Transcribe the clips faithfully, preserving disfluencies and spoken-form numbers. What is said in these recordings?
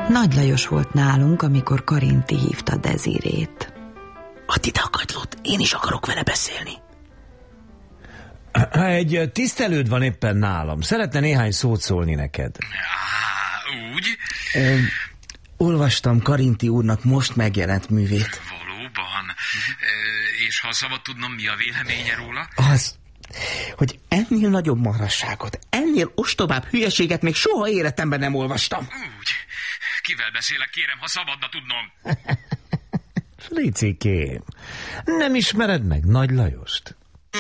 Nagy Lajos volt nálunk, amikor Karinti hívta Dezirét. Add ide a kagylót, én is akarok vele beszélni. Egy tisztelőd van éppen nálam. Szeretne néhány szót szólni neked. Á, úgy? Ö, olvastam Karinti úrnak most megjelent művét. Valóban. Ö, és ha szabad tudnom, mi a véleménye róla? Az, hogy ennél nagyobb marhasságot, ennél ostobább hülyeséget még soha életemben nem olvastam. Úgy. Kivel beszélek, kérem, ha szabadna tudnom? Fricikém, nem ismered meg Nagy Lajost?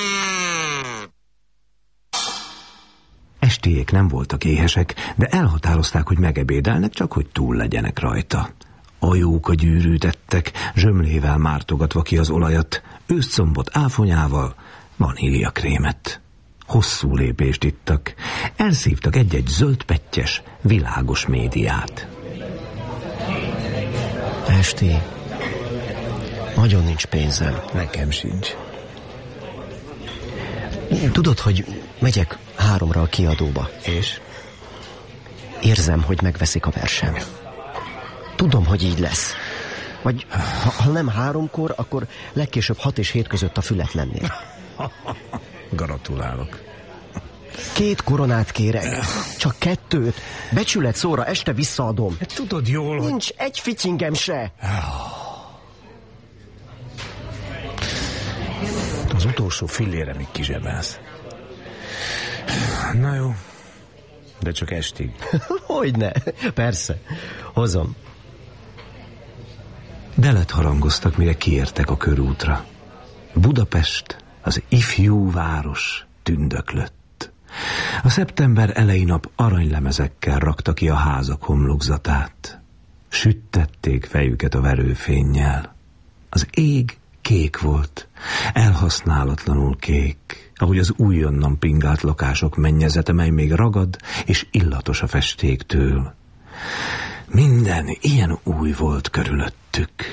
Estéjék nem voltak éhesek, de elhatározták, hogy megebédelnek, csak hogy túl legyenek rajta. Ajóka gyűrűt ettek, zsömlével mártogatva ki az olajat, őszcombot áfonyával, vaníliakrémet. Hosszú lépést ittak, elszívtak egy-egy zöldpettyes, világos médiát. Esti, nagyon nincs pénzem. Nekem sincs. Tudod, hogy megyek háromra a kiadóba. És? Érzem, hogy megveszik a versem. Tudom, hogy így lesz. Vagy ha, ha nem háromkor, akkor legkésőbb hat és hét között a Fületlennél. Gratulálok. Két koronát kérek. Csak kettőt. Becsület szóra este visszaadom. Tudod jól, hogy... Nincs egy ficingem se. Az utolsó fillére még kizsebelsz. Na jó, de csak estig. Hogyne, persze. Hozom. Delet harangoztak, mire kiértek a körútra. Budapest, az ifjú város tündöklött. A szeptember elejé nap aranylemezekkel rakta ki a házak homlokzatát. Süttették fejüket a verőfénnyel. Az ég kék volt, elhasználatlanul kék, ahogy az újonnan pingált lakások mennyezete, mely még ragad és illatos a festéktől. Minden ilyen új volt körülöttük.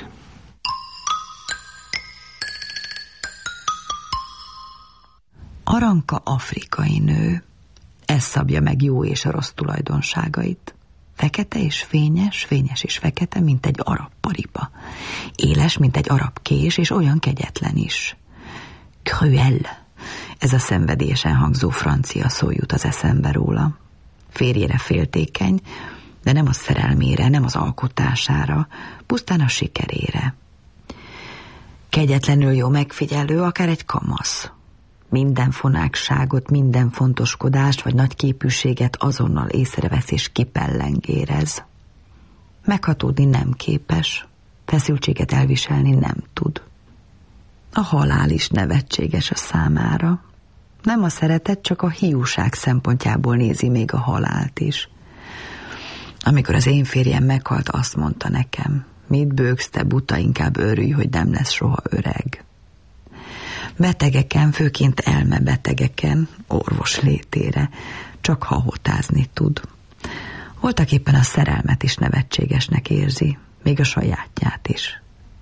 Aranka afrikai nő. Ez szabja meg jó és a rossz tulajdonságait. Fekete és fényes, fényes és fekete, mint egy arab paripa. Éles, mint egy arab kés, és olyan kegyetlen is. Cruel. Ez a szenvedélyesen hangzó francia szó jut az eszembe róla. Férjére féltékeny, de nem a szerelmére, nem az alkotására, pusztán a sikerére. Kegyetlenül jó megfigyelő, akár egy kamasz. Minden fonákságot, minden fontoskodást vagy nagyképűséget azonnal észrevesz és kipellengérez. Meghatódni nem képes, feszültséget elviselni nem tud. A halál is nevetséges a számára. Nem a szeretet, csak a hiúság szempontjából nézi még a halált is. Amikor az én férjem meghalt, azt mondta nekem, mit bőgsz, te buta, inkább örülj, hogy nem lesz soha öreg. Betegeken, főként elmebetegeken, orvos létére csak hahotázni tud. Voltak éppen a szerelmet is nevetségesnek érzi, még a sajátját is.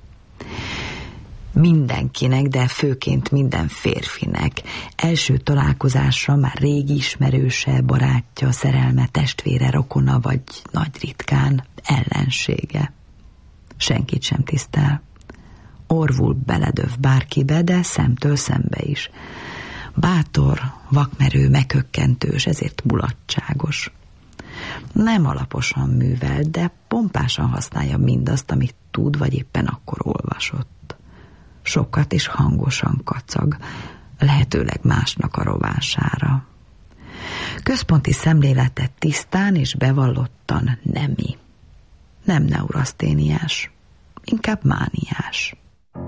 Mindenkinek, de főként minden férfinek első találkozásra már régi ismerőse, barátja, szerelme, testvére, rokona vagy nagy ritkán ellensége. Senkit sem tisztel. Orvul beledöv bárkibe, de szemtől szembe is. Bátor, vakmerő, meghökkentős, ezért mulatságos. Nem alaposan művel, de pompásan használja mindazt, amit tud, vagy éppen akkor olvasott. Sokat és hangosan kacag, lehetőleg másnak a rovására. Központi szemlélete tisztán és bevallottan nemi. Nem neuraszténiás, inkább mániás.